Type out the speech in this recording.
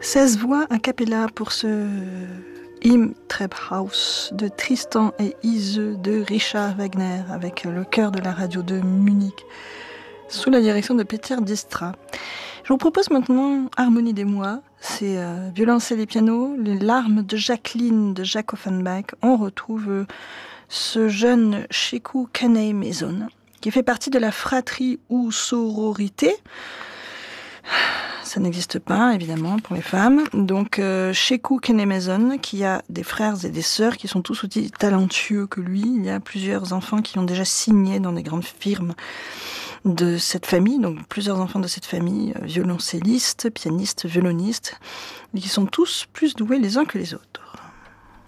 16 voix a cappella pour ce Im Treibhaus de Tristan et Iseult de Richard Wagner avec le chœur de la radio de Munich sous la direction de Peter Distra. Je vous propose maintenant Harmonie des mois, c'est violoncelle et piano, les larmes de Jacqueline de Jacques Offenbach. On retrouve ce jeune Sheku Kanei Mason qui fait partie de la fratrie ou sororité. Ça n'existe pas, évidemment, pour les femmes. Donc, Sheku Kanei Mason, qui a des frères et des sœurs qui sont tous aussi talentueux que lui. Il y a plusieurs enfants qui ont déjà signé dans des grandes firmes de cette famille, donc plusieurs enfants de cette famille, violoncellistes, pianistes, violonistes, et qui sont tous plus doués les uns que les autres.